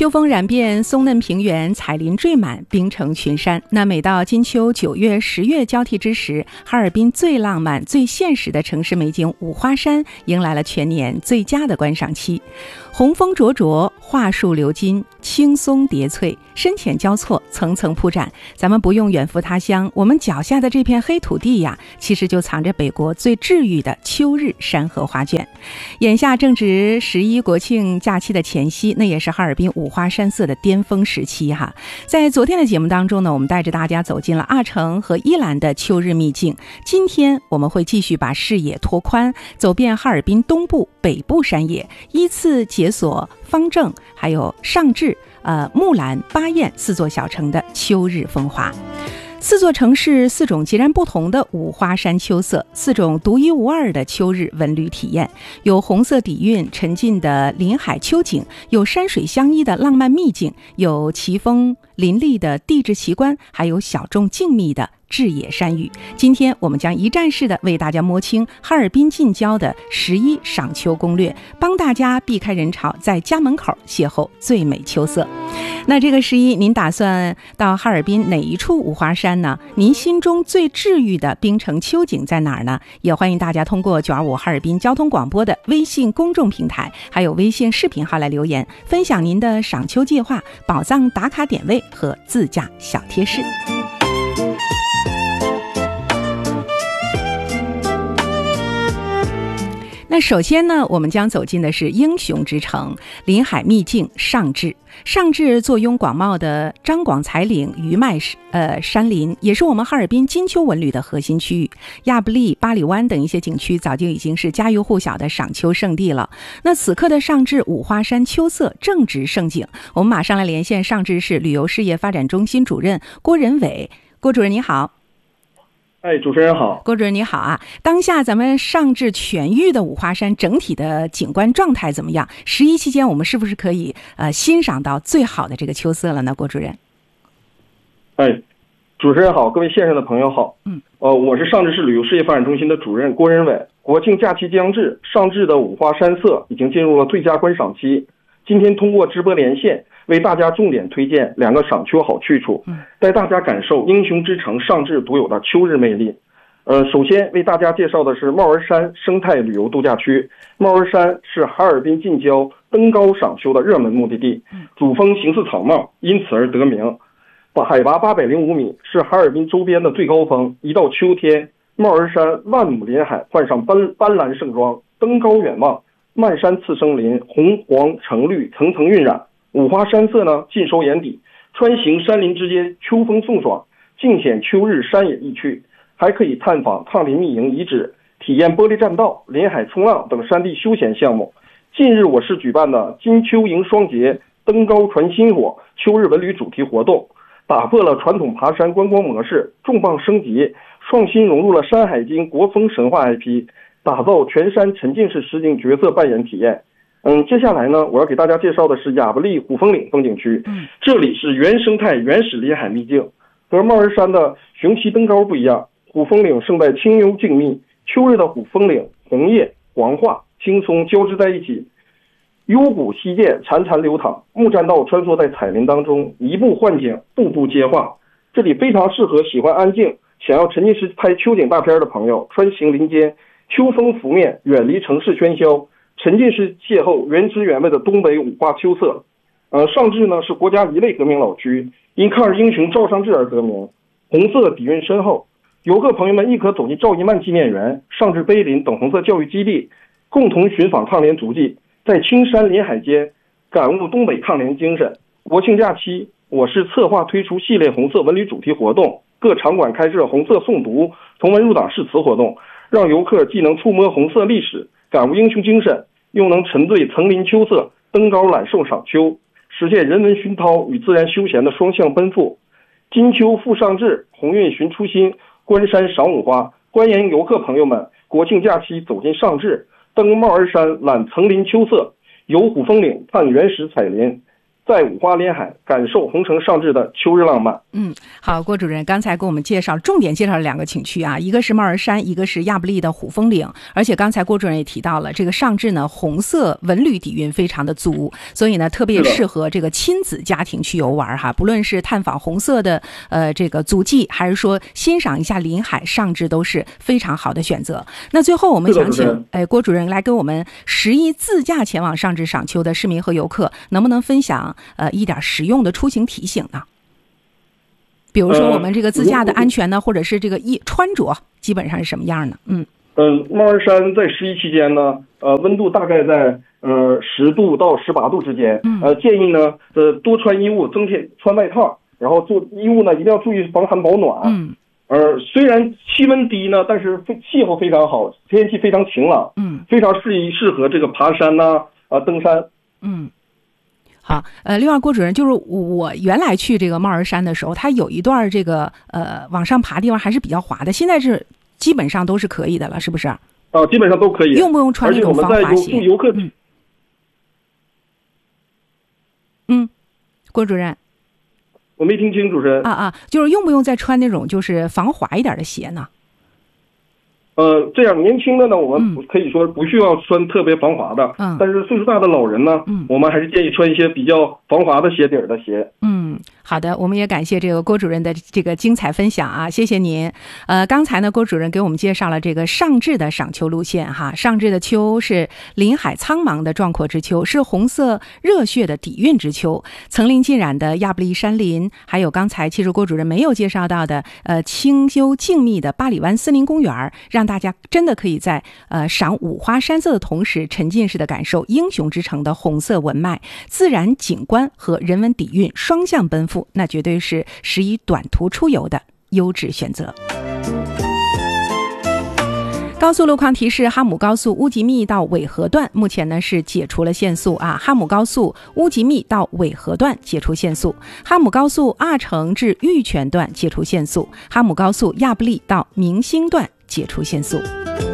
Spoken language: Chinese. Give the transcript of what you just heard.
秋风染遍松嫩平原，彩林缀满冰城群山。那每到金秋9月、10月交替之时，哈尔滨最浪漫、最现实的城市美景五花山迎来了全年最佳的观赏期。红枫灼灼，桦树流金，青松叠翠，深浅交错，层层铺展。咱们不用远赴他乡，我们脚下的这片黑土地呀，其实就藏着北国最治愈的秋日山河画卷。眼下正值11国庆假期的前夕，那也是哈尔滨五花山色的巅峰时期哈。在昨天的节目当中呢，我们带着大家走进了阿城和依兰的秋日秘境。今天我们会继续把视野拓宽，走遍哈尔滨东部、北部山野，依次解锁方正还有尚志、木兰、巴彦4座小城的秋日风华。4座城市4种截然不同的五花山秋色，4种独一无二的秋日文旅体验，有红色底蕴沉浸的林海秋景，有山水相依的浪漫秘境，有奇峰林立的地质奇观，还有小众静谧的至野山域。今天我们将一站式的为大家摸清哈尔滨近郊的11赏秋攻略，帮大家避开人潮，在家门口邂逅最美秋色。那这个11，您打算到哈尔滨哪一处五花山呢？您心中最治愈的冰城秋景在哪儿呢？也欢迎大家通过925哈尔滨交通广播的微信公众平台还有微信视频号来留言，分享您的赏秋计划、宝藏打卡点位和自驾小贴士。那首先呢，我们将走进的是英雄之城林海秘境尚志。尚志坐拥广袤的张广才岭余脉山林，也是我们哈尔滨金秋文旅的核心区域。亚布力、八里湾等一些景区早就已经是家喻户晓的赏秋胜地了。那此刻的尚志五花山秋色正值盛景，我们马上来连线尚志市旅游事业发展中心主任郭仁伟。郭主任你好。 主持人好。 郭主任你好啊！当下咱们尚志全域的五花山整体的景观状态怎么样？11期间我们是不是可以欣赏到最好的这个秋色了呢？郭主任。 主持人好，各位线上的朋友好。我是尚志市旅游事业发展中心的主任郭仁伟。国庆假期将至，尚志的五花山色已经进入了最佳观赏期。今天通过直播连线，为大家重点推荐2个赏秋好去处，带大家感受英雄之城尚志独有的秋日魅力。首先为大家介绍的是帽儿山生态旅游度假区。帽儿山是哈尔滨近郊登高赏秋的热门目的地，主峰形似草帽，因此而得名。海拔805米，是哈尔滨周边的最高峰。一到秋天，帽儿山万亩林海换上斑斓盛装，登高远望，漫山次生林，红黄橙绿层层晕染，五花山色呢尽收眼底。穿行山林之间，秋风送爽，尽显秋日山野意趣。还可以探访抗林密营遗址，体验玻璃栈道、林海冲浪等山地休闲项目。近日我市举办的金秋迎双节登高传薪火秋日文旅主题活动，打破了传统爬山观光模式，重磅升级，创新融入了山海经国风神话 IP， 打造全山沉浸式实景角色扮演体验。接下来呢，我要给大家介绍的是亚布力虎峰岭风景区。这里是原生态原始林海秘境，和帽儿山的雄奇登高不一样。虎峰岭胜在清幽静谧，秋日的虎峰岭红叶、黄桦、青松交织在一起，幽谷溪涧潺潺流淌，木栈道穿梭在彩林当中，一步换景，步步接话。这里非常适合喜欢安静、想要沉浸式拍秋景大片的朋友穿行林间，秋风拂面，远离城市喧嚣，沉浸式邂逅原汁原味的东北五花秋色。尚志呢是国家一类革命老区，因抗日英雄赵尚志而得名，红色底蕴深厚。游客朋友们亦可走进赵一曼纪念园、尚志碑林等红色教育基地，共同寻访抗联足迹，在青山林海间感悟东北抗联精神。国庆假期，我市策划推出系列红色文旅主题活动，各场馆开设红色诵读、同文入党誓词活动，让游客既能触摸红色历史，感悟英雄精神，又能沉醉层林秋色，登高揽受赏秋，实现人文熏陶与自然休闲的双向奔赴。金秋赴尚志，鸿运寻初心，观山赏五花。欢迎游客朋友们国庆假期走进尚志，登帽儿山揽层林秋色，游虎峰岭探原始彩林。 在五花连海感受红橙上至的秋日浪漫。 好，郭主任刚才给我们重点介绍了2个景区啊，一个是帽儿山，一个是亚布力的虎峰岭。而且刚才郭主任也提到了，这个上至呢红色文旅底蕴非常的足，所以呢特别适合这个亲子家庭去游玩哈。不论是探访红色的这个足迹，还是说欣赏一下临海，上至都是非常好的选择。那最后我们想请郭主任来给我们11自驾前往上至赏秋的市民和游客，能不能分享一点实用的出行提醒呢？比如说我们这个自驾的安全呢，或者是这个穿着基本上是什么样呢？ 帽儿山在11期间呢，温度大概在10度到18度之间。建议呢多穿衣物，增添穿外套，然后做衣物呢一定要注意防寒保暖。虽然气温低呢，但是气候非常好，天气非常晴朗，非常适合这个爬山登山。 好，另外郭主任，就是我原来去这个帽儿山的时候，它有一段这个往上爬地方还是比较滑的，现在是基本上都是可以的了，是不是？ 基本上都可以。 用不用穿那种防滑鞋？ 游客郭主任， 我没听清主持人。 就是用不用再穿那种就是防滑一点的鞋呢？ 这样年轻的呢，我们可以说不需要穿特别防滑的，但是岁数大的老人呢，我们还是建议穿一些比较防滑的鞋底的鞋。 好的，我们也感谢这个郭主任的这个精彩分享啊，谢谢您。刚才呢，郭主任给我们介绍了这个上至的赏秋路线哈。上至的秋是林海苍茫的壮阔之秋，是红色热血的底蕴之秋，层林尽染的亚布力山林，还有刚才其实郭主任没有介绍到的清幽静谧的八里湾森林公园，让大家真的可以在赏五花山色的同时，沉浸式的感受英雄之城的红色文脉，自然景观和人文底蕴双向奔赴，那绝对是适宜短途出游的优质选择。高速路况提示：哈姆高速乌吉密到尾河段目前呢是解除了限速啊。哈姆高速乌吉密到尾河段解除限速，哈姆高速阿城至玉泉段解除限速，哈姆高速亚布力到明星段解除限速。